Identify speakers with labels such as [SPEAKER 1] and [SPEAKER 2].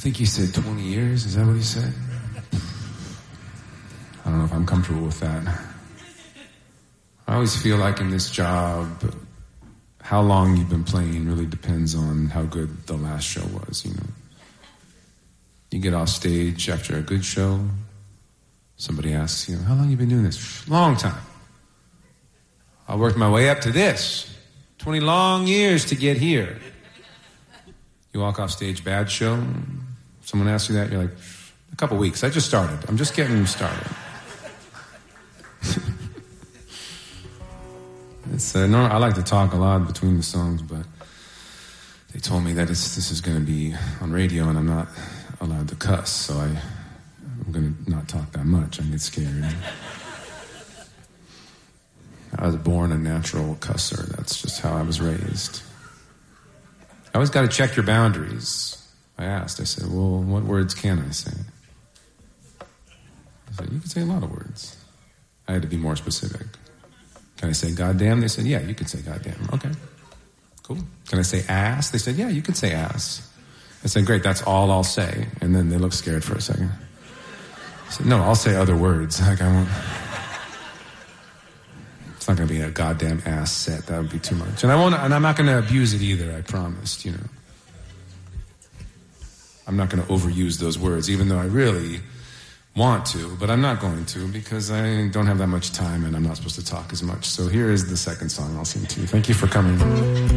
[SPEAKER 1] think he said 20 years. Is that what he said? I don't know if I'm comfortable with that. I always feel like in this job, how long you've been playing really depends on how good the last show was, you know. You get off stage after a good show, somebody asks you, how long you been doing this? Long time. I worked my way up to this. 20 long years to get here. You walk off stage, bad show, someone asks you that, you're like, a couple weeks, I just started. I'm just getting started. I like to talk a lot between the songs, but they told me that this is going to be on radio and I'm not allowed to cuss, so I'm going to not talk that much. I get scared. I was born a natural cusser. That's just how I was raised. I always got to check your boundaries. I asked. I said, well, what words can I say? I said, you can say a lot of words. I had to be more specific. Can I say goddamn? They said, yeah, you can say goddamn. Okay, cool. Can I say ass? They said, yeah, you can say ass. I said, great, that's all I'll say. And then they looked scared for a second. I said, no, I'll say other words. Like I won't. It's not going to be a goddamn ass set. That would be too much. And I'm not going to abuse it either, I promised, you know. I'm not going to overuse those words, even though I really want to, but I'm not going to because I don't have that much time and I'm not supposed to talk as much. So here is the second song I'll sing to you. Thank you for coming.